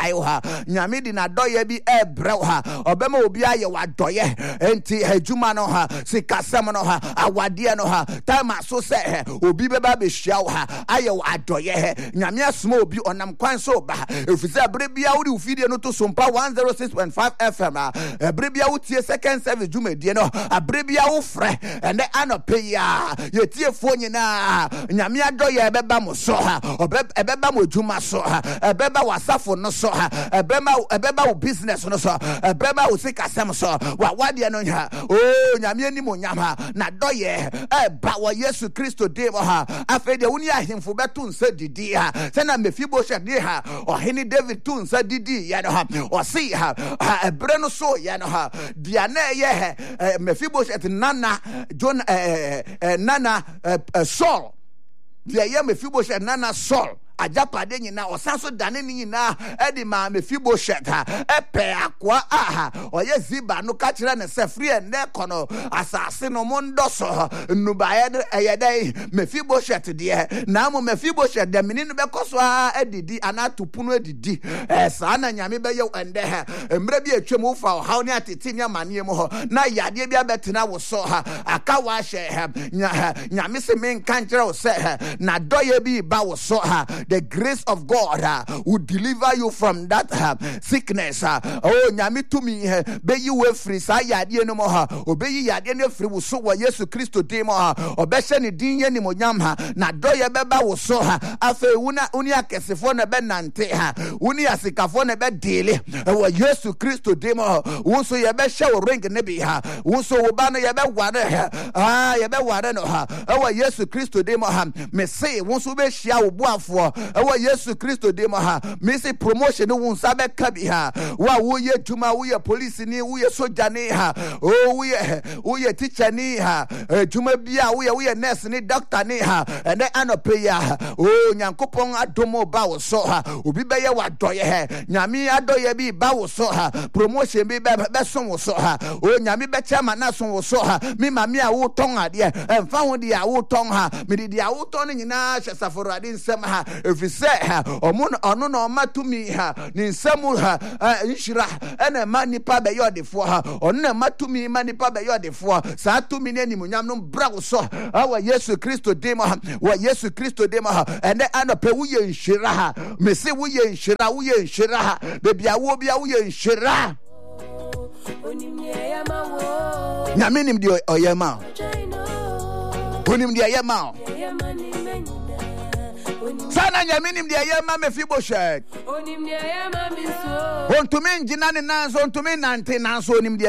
ayo ha nyame di na doye bi ebrɛ ha obema obi aye wadoye enti adwuma no ha sikasɛm no ha awade no ha time so se obi beba be hia ha aye wadoye nyame asoma obi onam kwan so ba efisa bre bia wo di ufidie no to sompa 106.5 FM bre bia wo tie second service dwumadie no bre bia wo frɛ ene anope ya yetie fo nyina nyame adoye ebeba mo so ha ebeba mo dwuma so ha ebeba wasafo no so ha ebeba wo business no so ebeba wo sikasɛm so wawade no nya nyame ani mo nyama na doye ba wa Yesu Kristo dem ha afei de woni ahemfo beto nsa didi ha se na Mephibosheth ni ha ohene David to nsa didi ya no ha osi ha ebre no so ya no ha dia na ye Mephibosheth nana John nana Saul dia ye Mephibosheth nana Saul ajapade nyina osanso dane ni nyina edi ma Mephibosheth epe akwa oye Ziba no ka kire ne sefri ene kono asase no mondo so nubaye eyedai Mephibosheth de na mo Mephibosheth de mini no bekoso edidi anatupunu edidi sa na nyame beye ende emre bi atwem wo fa haw ne atete nya mane mu ho na yade bi abetena wo so aka wa hye nyame se men kan kire wo se na doye bi ba wo so the grace of God will deliver you from that sickness. Oh, nyami to me, be you we free. Say yadi no more. Obey yadi no free. We so wa Yesu Kristo demo. Obeshe ni dinye ni mo nyam na doye beba wo so afe uni akesefo na be nante uni asikafo na be dele. Wa Yesu Kristo demo. Wo so ye be she wo ring ne bi wo so wo ba no ye be ware ye be ware no wa Yesu Kristo demo me say wo so be hia wo boafo ewa Yesu Kristo demo me say promotion no won sabe ka bi wa wo ye juma wo ye police ni wo ye soja ni wo ye teacher ni juma bia wo ye nurse ni doctor ni and then anope ya nyankopon adomo ba wo so obi be ye wadoye nyame adoye bi ba wo so promotion bi be so wo so nyame be chama na so wo so mi mami a wo ton ade emfa ho de a wo ton me de a wo ton nyina hwesaforo ade nsem efise ono no matumi ni nsemu nshira ena manipa be yodefo ono na matumi manipa be yodefo sa tumi ne nimunyam no bra wo so wa Yesu Kristo demo wa Yesu Kristo demo ene anope wo ye nshira me se wo ye nshira be bia wo ye nshira nyame nim de oyema onim de oyema sana nyame nim de oyema Mephibosheth onim de oyema mi so ontumi njina ne nanso ontumi nante nanso onim de